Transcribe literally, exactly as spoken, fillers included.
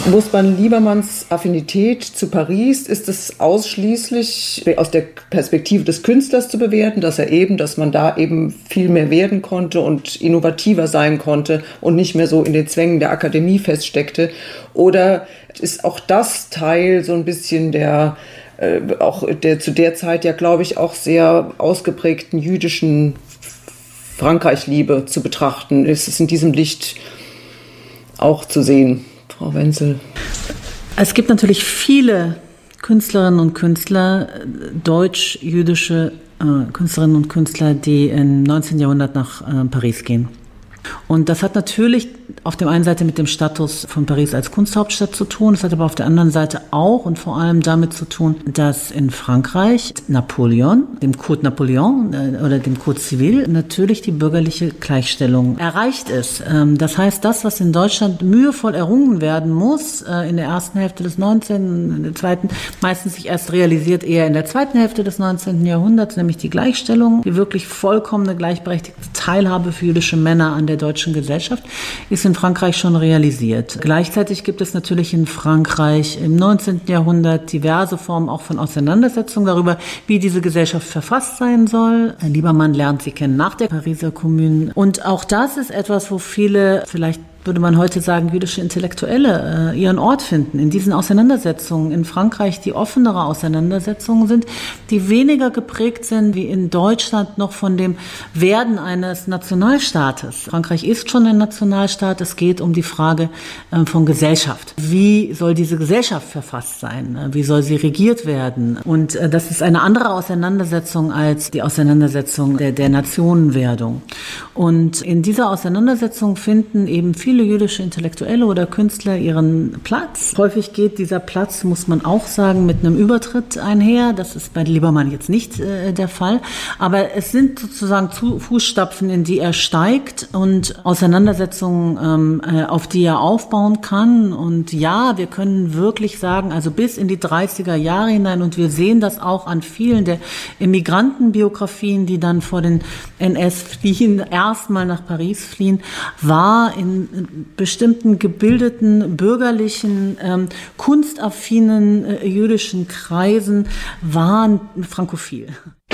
Muss man Liebermanns Affinität zu Paris, ist es ausschließlich aus der Perspektive des Künstlers zu bewerten, dass er eben, dass man da eben viel mehr werden konnte und innovativer sein konnte und nicht mehr so in den Zwängen der Akademie feststeckte? Oder ist auch das Teil so ein bisschen der, äh, auch der zu der Zeit ja, glaube ich, auch sehr ausgeprägten jüdischen Frankreich-Liebe zu betrachten? Ist es in diesem Licht auch zu sehen? Frau Wenzel. Es gibt natürlich viele Künstlerinnen und Künstler, deutsch-jüdische äh, Künstlerinnen und Künstler, die im neunzehnten Jahrhundert nach äh, Paris gehen. Und das hat natürlich auf der einen Seite mit dem Status von Paris als Kunsthauptstadt zu tun. Es hat aber auf der anderen Seite auch und vor allem damit zu tun, dass in Frankreich Napoleon, dem Code Napoleon äh, oder dem Code Civil, natürlich die bürgerliche Gleichstellung erreicht ist. Ähm, das heißt, das, was in Deutschland mühevoll errungen werden muss, äh, in der ersten Hälfte des neunzehnten, in der zweiten, meistens sich erst realisiert eher in der zweiten Hälfte des neunzehnten Jahrhunderts, nämlich die Gleichstellung, die wirklich vollkommene gleichberechtigte Teilhabe für jüdische Männer an der deutschen Gesellschaft, ist in Frankreich schon realisiert. Gleichzeitig gibt es natürlich in Frankreich im neunzehnten Jahrhundert diverse Formen auch von Auseinandersetzungen darüber, wie diese Gesellschaft verfasst sein soll. Herr Liebermann lernt sie kennen nach der Pariser Kommune. Und auch das ist etwas, wo viele, vielleicht würde man heute sagen, jüdische Intellektuelle äh, ihren Ort finden. In diesen Auseinandersetzungen in Frankreich, die offenere Auseinandersetzungen sind, die weniger geprägt sind wie in Deutschland noch von dem Werden eines Nationalstaates. Frankreich ist schon ein Nationalstaat. Es geht um die Frage äh, von Gesellschaft. Wie soll diese Gesellschaft verfasst sein? Wie soll sie regiert werden? Und äh, das ist eine andere Auseinandersetzung als die Auseinandersetzung der, der Nationenwerdung. Und in dieser Auseinandersetzung finden eben viele Viele jüdische Intellektuelle oder Künstler ihren Platz. Häufig geht dieser Platz, muss man auch sagen, mit einem Übertritt einher. Das ist bei Liebermann jetzt nicht äh, der Fall. Aber es sind sozusagen zu Fußstapfen, in die er steigt und Auseinandersetzungen, ähm, äh, auf die er aufbauen kann. Und ja, wir können wirklich sagen, also bis in die dreißiger Jahre hinein, und wir sehen das auch an vielen der Immigrantenbiografien, die dann vor den N S fliehen, erstmal nach Paris fliehen, war in bestimmten gebildeten, bürgerlichen, ähm, kunstaffinen äh, jüdischen Kreisen waren frankophil.